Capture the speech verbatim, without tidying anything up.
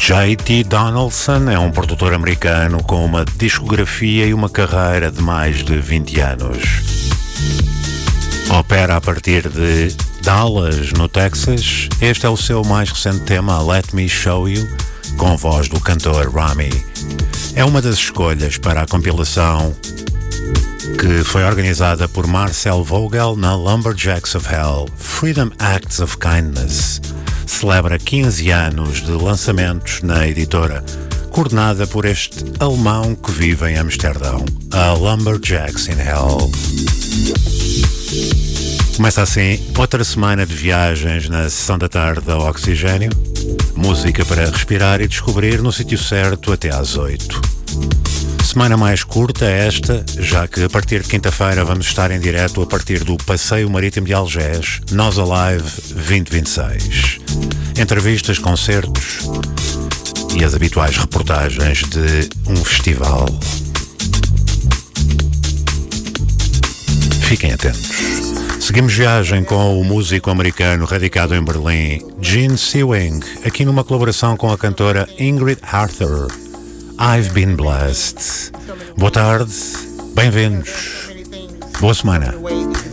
J T Donaldson é um produtor americano com uma discografia e uma carreira de mais de vinte anos. Opera a partir de Dallas, no Texas. Este é o seu mais recente tema, Let Me Show You, com voz do cantor Rami. É uma das escolhas para a compilação que foi organizada por Marcel Vogel na Lumberjacks of Hell. Freedom Acts of Kindness celebra quinze anos de lançamentos na editora, coordenada por este alemão que vive em Amsterdão, a Lumberjacks in Hell. Começa assim outra semana de viagens na sessão da tarde da Oxigênio. Música para respirar e descobrir no sítio certo até às oito. Semana mais curta esta, já que a partir de quinta-feira vamos estar em direto a partir do Passeio Marítimo de Algés, Nós Alive vinte vinte e seis. Entrevistas, concertos e as habituais reportagens de um festival. Fiquem atentos. Seguimos viagem com o músico americano radicado em Berlim, Gene Sewing, aqui numa colaboração com a cantora Ingrid Arthur. I've been blessed. Boa tarde, bem-vindos. Boa semana.